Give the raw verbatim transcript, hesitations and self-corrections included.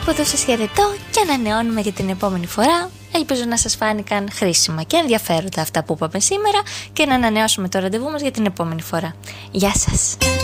Από εδώ σας χαιρετώ και ανανεώνουμε για την επόμενη φορά. Ελπίζω να σας φάνηκαν χρήσιμα και ενδιαφέροντα αυτά που είπαμε σήμερα και να ανανεώσουμε το ραντεβού μας για την επόμενη φορά. Γεια σας.